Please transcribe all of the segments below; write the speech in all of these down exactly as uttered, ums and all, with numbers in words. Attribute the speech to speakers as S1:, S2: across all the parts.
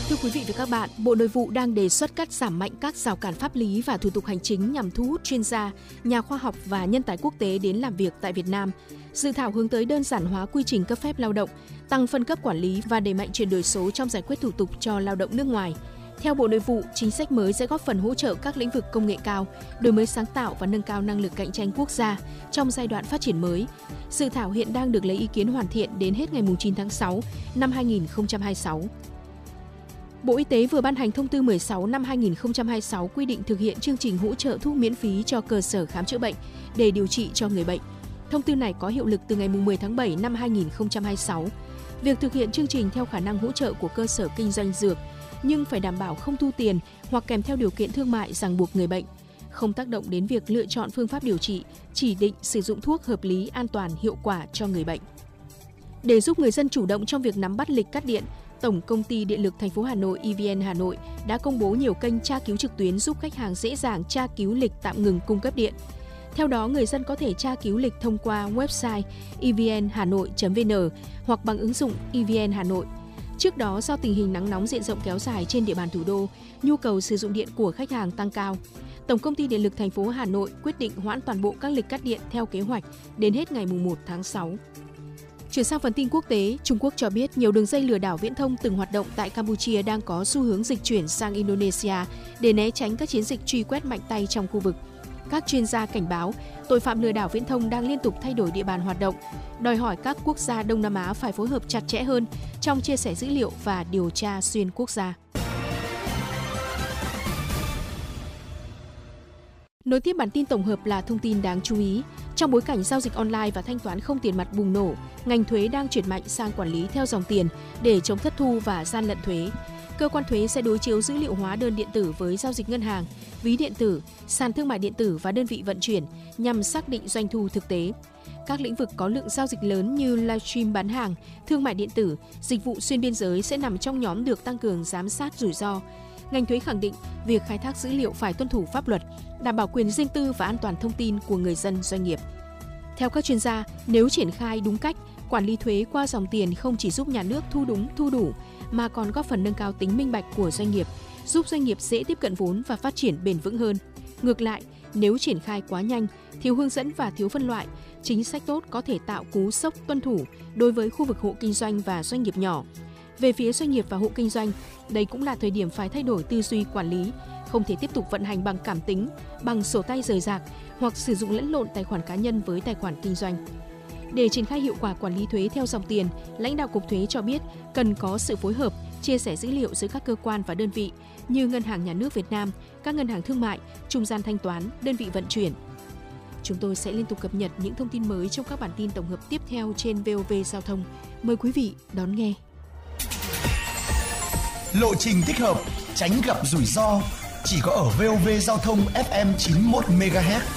S1: Thưa quý vị và các bạn, Bộ Nội vụ đang đề xuất cắt giảm mạnh các rào cản pháp lý và thủ tục hành chính nhằm thu hút chuyên gia, nhà khoa học và nhân tài quốc tế đến làm việc tại Việt Nam. Dự thảo hướng tới đơn giản hóa quy trình cấp phép lao động, tăng phân cấp quản lý và đẩy mạnh chuyển đổi số trong giải quyết thủ tục cho lao động nước ngoài. Theo Bộ Nội vụ, chính sách mới sẽ góp phần hỗ trợ các lĩnh vực công nghệ cao, đổi mới sáng tạo và nâng cao năng lực cạnh tranh quốc gia trong giai đoạn phát triển mới. Dự thảo hiện đang được lấy ý kiến hoàn thiện đến hết ngày chín tháng sáu năm hai nghìn không trăm hai mươi sáu. Bộ Y tế vừa ban hành thông tư mười sáu năm hai nghìn không trăm hai mươi sáu quy định thực hiện chương trình hỗ trợ thuốc miễn phí cho cơ sở khám chữa bệnh để điều trị cho người bệnh. Thông tư này có hiệu lực từ ngày mười tháng bảy năm hai nghìn không trăm hai mươi sáu. Việc thực hiện chương trình theo khả năng hỗ trợ của cơ sở kinh doanh dược, nhưng phải đảm bảo không thu tiền hoặc kèm theo điều kiện thương mại ràng buộc người bệnh, không tác động đến việc lựa chọn phương pháp điều trị, chỉ định sử dụng thuốc hợp lý, an toàn, hiệu quả cho người bệnh. Để giúp người dân chủ động trong việc nắm bắt lịch cắt điện, Tổng Công ty Điện lực thành phố Hà Nội e vê en Hà Nội đã công bố nhiều kênh tra cứu trực tuyến giúp khách hàng dễ dàng tra cứu lịch tạm ngừng cung cấp điện. Theo đó, người dân có thể tra cứu lịch thông qua website e v n hanoi chấm v n hoặc bằng ứng dụng e vê en Hà Nội. Trước đó, do tình hình nắng nóng diện rộng kéo dài trên địa bàn thủ đô, nhu cầu sử dụng điện của khách hàng tăng cao. Tổng Công ty Điện lực thành phố Hà Nội quyết định hoãn toàn bộ các lịch cắt điện theo kế hoạch đến hết ngày mùng một tháng sáu. Chuyển sang phần tin quốc tế, Trung Quốc cho biết nhiều đường dây lừa đảo viễn thông từng hoạt động tại Campuchia đang có xu hướng dịch chuyển sang Indonesia để né tránh các chiến dịch truy quét mạnh tay trong khu vực. Các chuyên gia cảnh báo, tội phạm lừa đảo viễn thông đang liên tục thay đổi địa bàn hoạt động, đòi hỏi các quốc gia Đông Nam Á phải phối hợp chặt chẽ hơn trong chia sẻ dữ liệu và điều tra xuyên quốc gia. Nối tiếp bản tin tổng hợp là thông tin đáng chú ý. Trong bối cảnh giao dịch online và thanh toán không tiền mặt bùng nổ, ngành thuế đang chuyển mạnh sang quản lý theo dòng tiền để chống thất thu và gian lận thuế. Cơ quan thuế sẽ đối chiếu dữ liệu hóa đơn điện tử với giao dịch ngân hàng, ví điện tử, sàn thương mại điện tử và đơn vị vận chuyển nhằm xác định doanh thu thực tế. Các lĩnh vực có lượng giao dịch lớn như livestream bán hàng, thương mại điện tử, dịch vụ xuyên biên giới sẽ nằm trong nhóm được tăng cường giám sát rủi ro. Ngành thuế khẳng định việc khai thác dữ liệu phải tuân thủ pháp luật, đảm bảo quyền riêng tư và an toàn thông tin của người dân doanh nghiệp. Theo các chuyên gia, nếu triển khai đúng cách, quản lý thuế qua dòng tiền không chỉ giúp nhà nước thu đúng, thu đủ, mà còn góp phần nâng cao tính minh bạch của doanh nghiệp, giúp doanh nghiệp dễ tiếp cận vốn và phát triển bền vững hơn. Ngược lại, nếu triển khai quá nhanh, thiếu hướng dẫn và thiếu phân loại, chính sách tốt có thể tạo cú sốc tuân thủ đối với khu vực hộ kinh doanh và doanh nghiệp nhỏ. Về phía doanh nghiệp và hộ kinh doanh, đây cũng là thời điểm phải thay đổi tư duy quản lý, không thể tiếp tục vận hành bằng cảm tính, bằng sổ tay rời rạc hoặc sử dụng lẫn lộn tài khoản cá nhân với tài khoản kinh doanh. Để triển khai hiệu quả quản lý thuế theo dòng tiền, lãnh đạo Cục Thuế cho biết cần có sự phối hợp, chia sẻ dữ liệu giữa các cơ quan và đơn vị như Ngân hàng Nhà nước Việt Nam, các ngân hàng thương mại, trung gian thanh toán, đơn vị vận chuyển. Chúng tôi sẽ liên tục cập nhật những thông tin mới trong các bản tin tổng hợp tiếp theo trên vê o vê Giao thông. Mời quý vị đón nghe.
S2: Lộ trình thích hợp, tránh gặp rủi ro, chỉ có ở vê o vê Giao thông ép em chín mươi mốt mê ga héc.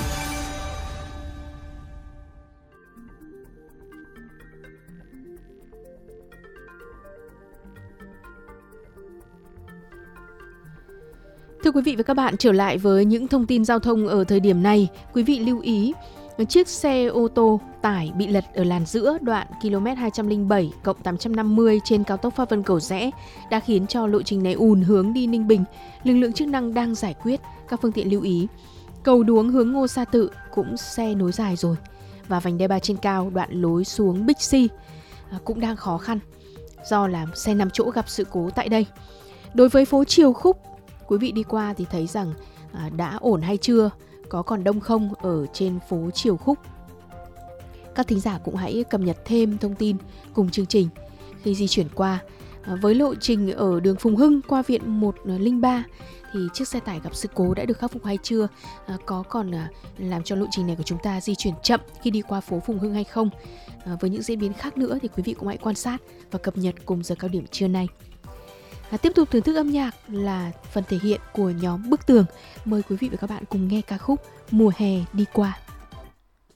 S1: Thưa quý vị và các bạn, trở lại với những thông tin giao thông ở thời điểm này, quý vị lưu ý chiếc xe ô tô tải bị lật ở làn giữa đoạn ki lô mét hai trăm lẻ bảy cộng tám trăm năm mươi trên cao tốc Pháp Vân Cầu Giẽ đã khiến cho lộ trình này ùn hướng đi Ninh Bình. Lực lượng chức năng đang giải quyết, các phương tiện lưu ý. Cầu Đuống hướng Ngô Sa Tự cũng xe nối dài rồi. Và vành đai ba trên cao đoạn lối xuống Bixi cũng đang khó khăn do là xe năm chỗ gặp sự cố tại đây. Đối với phố Triều Khúc, quý vị đi qua thì thấy rằng đã ổn hay chưa? Có còn đông không ở trên phố Triều Khúc? Các thính giả cũng hãy cập nhật thêm thông tin cùng chương trình khi di chuyển qua. Với lộ trình ở đường Phùng Hưng qua viện một không ba thì chiếc xe tải gặp sự cố đã được khắc phục hay chưa? Có còn làm cho lộ trình này của chúng ta di chuyển chậm khi đi qua phố Phùng Hưng hay không? Với những diễn biến khác nữa thì quý vị cũng hãy quan sát và cập nhật cùng giờ cao điểm trưa nay. À, tiếp tục thưởng thức âm nhạc là phần thể hiện của nhóm Bức Tường. Mời quý vị và các bạn cùng nghe ca khúc Mùa hè đi qua.